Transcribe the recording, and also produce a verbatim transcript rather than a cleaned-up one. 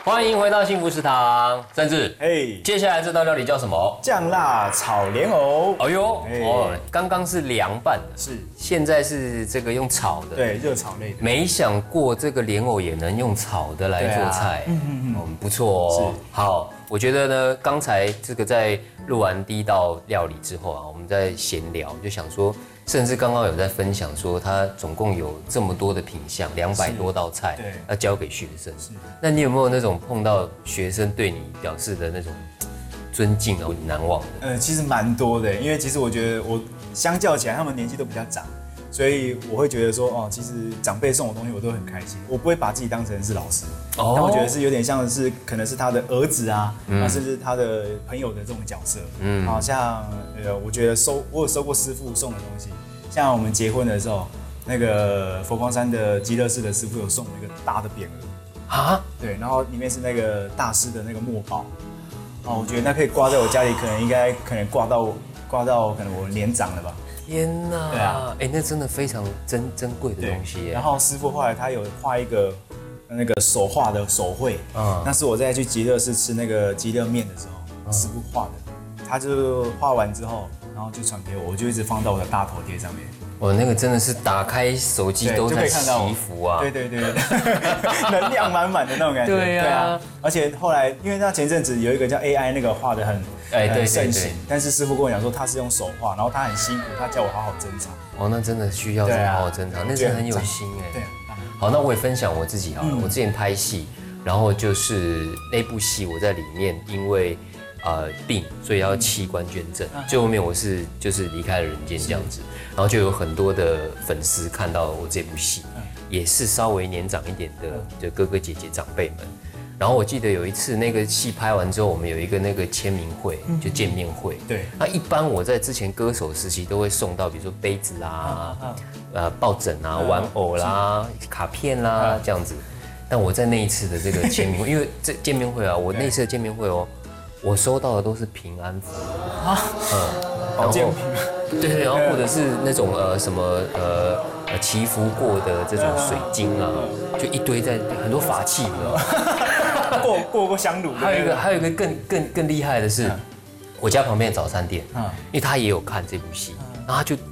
欢迎回到幸福食堂，甚至， 嘿， 接下来这道料理叫什么？ 酱辣炒莲藕。 哎呦， 哎哦，刚刚是凉拌的， 是， 现在是这个用炒的。 对，热炒类的。 没想过这个莲藕也能用炒的来做菜，嗯嗯嗯，不错哦。好，我觉得呢，刚才这个在录完第一道料理之后啊，我们在闲聊，就想说，甚至刚刚有在分享说，他总共有这么多的品项，两百多道菜， 对， 要教给学生。是，那你有没有那种碰到学生对你表示的那种尊敬啊，难忘的？ 呃，其实蛮多的，因为其实我觉得我相较起来，他们年纪都比较长。所以我会觉得说，哦，其实长辈送我东西我都很开心，我不会把自己当成是老师，哦、但我觉得是有点像是可能是他的儿子啊，嗯、甚至他的朋友的这种角色，嗯，好像呃，我觉得收我有收过师傅送的东西，像我们结婚的时候，那个佛光山的极乐寺的师傅有送我一个大的匾额啊，对，然后里面是那个大师的那个墨宝，哦，我觉得那可以挂在我家里，可能应该可能挂到挂到可能我年长了吧。 天哪！ 对啊， 哎，那真的非常珍珍贵的东西耶。 然后师傅后来他有画一个那个手画的手绘，嗯，那是我在去极乐寺吃那个极乐面的时候，嗯、师傅画的。他就画完之后，然后就传给我，我就一直放到我的大头贴上面。 我那个真的是打开手机都在祈福啊！ 对对对对，能量满满的那种感觉。 对啊，对啊， 而且后来，因为他前阵子有一个叫 A I 那个画的很哎对盛行，但是师傅跟我讲说他是用手画，然后他很辛苦，他叫我好好珍藏。 哦，那真的需要真的好好珍藏，那真的很有心哎。 对， 好，那我也分享我自己好了。我之前拍戏，然后就是那部戏我在里面因为。呃，病，所以要器官捐赠。最后面我是就是离开了人间这样子，然后就有很多的粉丝看到我这部戏，也是稍微年长一点的，就哥哥姐姐长辈们。然后我记得有一次那个戏拍完之后，我们有一个那个签名会，就见面会。对。那一般我在之前歌手时期都会送到，比如说杯子啦、呃抱枕啊、玩偶啦、卡片啦这样子。但我在那一次的这个签名会，因为这见面会啊，我那次的见面会哦。我收到的都是平安符啊，嗯， 保健品， 对对，然后或者是那种呃什么呃呃祈福过的这种水晶啊，就一堆在很多法器，你知道吗？ 过过过香炉。 还有一个还有一个更更更厉害的是，我家旁边的早餐店，嗯，因为他也有看这部戏，然后他就